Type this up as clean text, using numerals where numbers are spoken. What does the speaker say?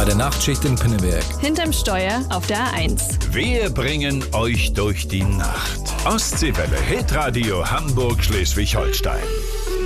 der Nachtschicht in Pinneberg. Hinterm Steuer auf der A1. Wir bringen euch durch die Nacht. Ostseewelle Hitradio Hamburg Schleswig-Holstein.